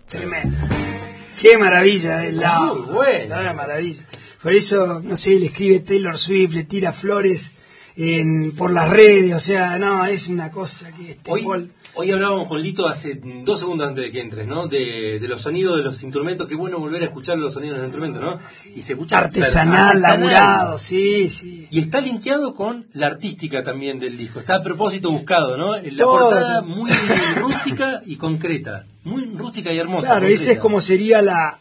Tremendo. Qué maravilla el lado. Muy bueno. Una maravilla. Por eso, no sé, le escribe Taylor Swift, le tira flores por las redes, o sea, no, es una cosa que... Hoy hablábamos con Lito hace 2 segundos antes de que entres, ¿no? De los sonidos de los instrumentos. Qué bueno volver a escuchar los sonidos de los instrumentos, ¿no? Sí. Y se escucha artesanal, laburado, sí. Y está linkeado con la artística también del disco. Está a propósito buscado, ¿no? La Todo. portada muy rústica y concreta. Muy rústica y hermosa. Claro, concreta. esa es como sería la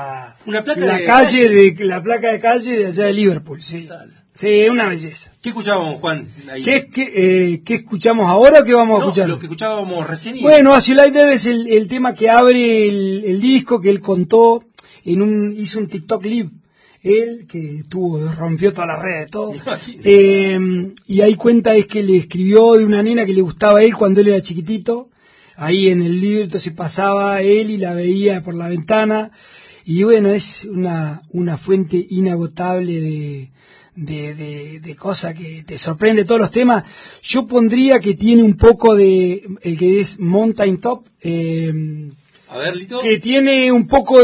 placa de calle de allá de Liverpool, sí. Total. Sí, una belleza. ¿Qué escuchábamos, Juan? Ahí. ¿Qué escuchamos ahora o qué vamos a escuchar? Lo que escuchábamos recién. Bueno, As You Like That es el tema que abre el disco, que él contó, hizo un TikTok Live. Él, que rompió todas las redes, todo. Y ahí cuenta es que le escribió de una nena que le gustaba a él cuando él era chiquitito. Ahí en el libro, entonces pasaba él y la veía por la ventana. Y bueno, es una fuente inagotable de cosas que te sorprende todos los temas. Yo pondría que tiene un poco de el que es Mountain Top, A ver, Lito. que tiene un poco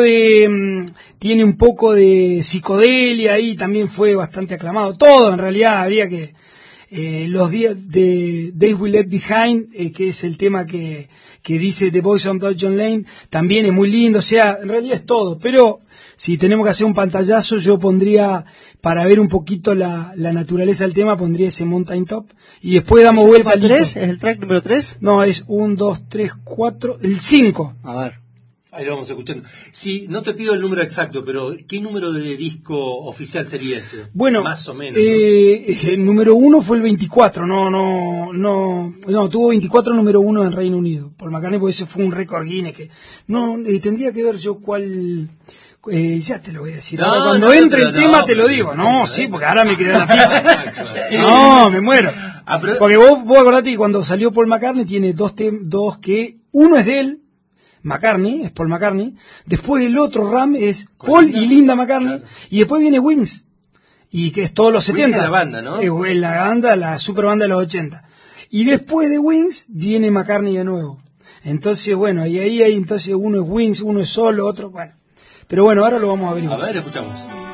de psicodelia ahí, también fue bastante aclamado. Todo en realidad habría que los días de Days We Left Behind, que es el tema que dice The Voice of John Lane, también es muy lindo, o sea, en realidad es todo, pero si tenemos que hacer un pantallazo, yo pondría, para ver un poquito la naturaleza del tema, pondría ese Mountain Top, y después damos vuelta al ¿Es el track número 3? No, es 1, 2, 3, 4, el 5. A ver. Ahí lo vamos escuchando. Sí, no te pido el número exacto, pero ¿qué número de disco oficial sería este? Bueno, más o menos. El número 1 fue el 24, no, tuvo 24 número 1 en Reino Unido, Paul McCartney, porque ese fue un récord Guinness que, tendría que ver yo cuál, ya te lo voy a decir, ahora cuando entre el tema te lo digo, sí, porque ahora me quedé en la pica, no, me muero, porque vos acordate que cuando salió Paul McCartney tiene dos que, uno es de él, McCartney, es Paul McCartney, después el otro RAM es Paul y Linda McCartney, claro. Y después viene Wings, y que es todos los 70. Es la banda, ¿no? Es la banda, la super banda de los 80. Y después de Wings viene McCartney de nuevo. Entonces, bueno, y ahí entonces uno es Wings, uno es solo, otro, bueno. Pero bueno, ahora lo vamos a averiguar. A ver, escuchamos.